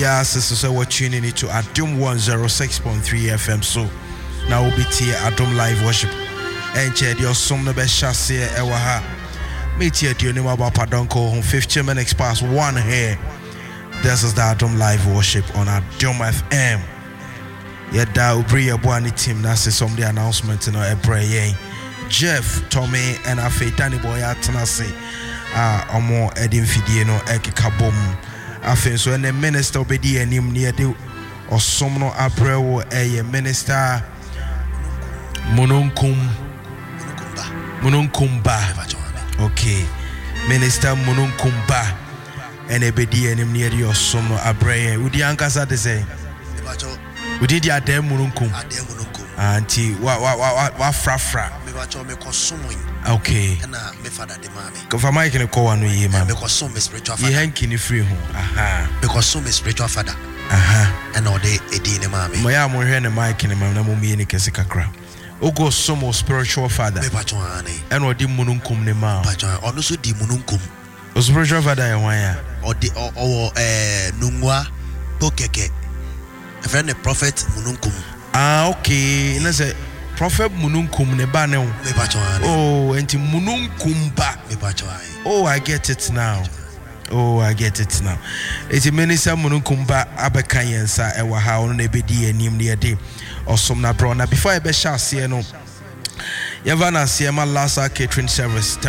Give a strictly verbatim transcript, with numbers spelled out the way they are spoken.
Yeah, sister, so we're tuning into Adum one oh six point three F M. So now we'll be here Adum Live Worship. And check your song the best chassis ever ha. Meet here to your name about Padonko on fifteen minutes past one here. This is the Adum Live Worship on Adum F M. Yeah, that will bring a boy team. That's some of the announcement in our prayer. Jeff, Tommy, and I say Danny Boy at Tennessee. Ah, Omo Edin Fidieno Ekikabom. I think so. And the minister will be there near the or Somno Abreu, a minister Mononkum Mononkumba. Okay, Minister Mononkumba, and a be there near the or Somno Abreu. Would the Ankasa to say? We did ya dem Mononkum. Auntie, what what what what fra fra. Okay. Because I'm making a call on you, man. Because some is spiritual father. You hanky free home. Aha. Because some is spiritual father. Aha. And all day a din mammy. My am hearing a mic in a man, no me any casika crap. O go some more spiritual father. And what the mununkum ne ma. Or no so di mununkum. O spiritual father and why? Or the or eh nungwa pokeke. A friend the prophet mununkum. Ah, okay. And I say Prophet Mununkum ne ba ne. Oh, enti Mununkumba. Oh, I get it now. Oh, I get it now. Eti minister Mununkumba abeka yensa ewa ha ono na ebedi anim ne de osom na bro na before I be sha se no. Yeva na se ma last catering service.